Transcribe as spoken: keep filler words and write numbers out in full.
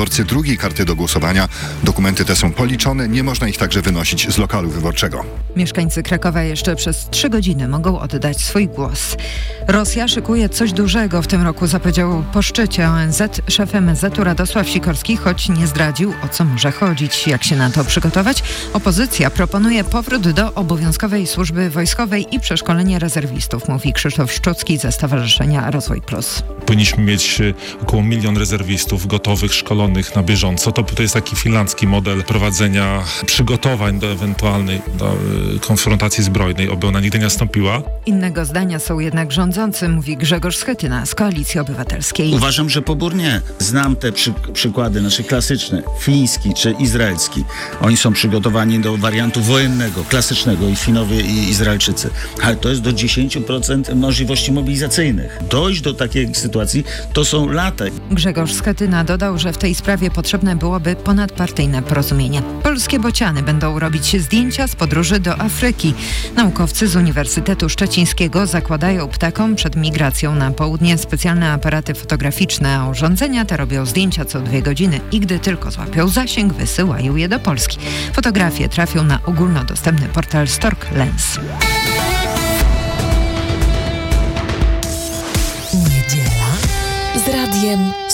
wyborcy drugiej karty do głosowania. Dokumenty te są policzone, nie można ich także wynosić z lokalu wyborczego. Mieszkańcy Krakowa jeszcze przez trzy godziny mogą oddać swój głos. Rosja szykuje coś dużego w tym roku, zapowiedział po szczycie O N Z szef M S Z-u Radosław Sikorski, choć nie zdradził, o co może chodzić. Jak się na to przygotować? Opozycja proponuje powrót do obowiązkowej służby wojskowej i przeszkolenie rezerwistów, mówi Krzysztof Szczucki ze Stowarzyszenia Rozwój Plus. Powinniśmy mieć około milion rezerwistów gotowych, szkolonych na bieżąco. To, to jest taki finlandzki model prowadzenia przygotowań do ewentualnej do konfrontacji zbrojnej, oby ona nigdy nie nastąpiła. Innego zdania są jednak rządzący, mówi Grzegorz Schetyna z Koalicji Obywatelskiej. Uważam, że pobór nie. Znam te przy, przykłady nasze klasyczne, fiński czy izraelski. Oni są przygotowani do wariantu wojennego, klasycznego i Finowie i Izraelczycy. Ale to jest do dziesięć procent możliwości mobilizacyjnych. Dojść do takiej sytuacji to są lata. Grzegorz Schetyna dodał, że w tej sprawie potrzebne byłoby ponadpartyjne porozumienie. Polskie bociany będą robić zdjęcia z podróży do Afryki. Naukowcy z Uniwersytetu Szczecińskiego zakładają ptakom przed migracją na południe specjalne aparaty fotograficzne, a urządzenia te robią zdjęcia co dwie godziny i gdy tylko złapią zasięg, wysyłają je do Polski. Fotografie trafią na ogólnodostępny portal Stork Lens. Niedziela z radiem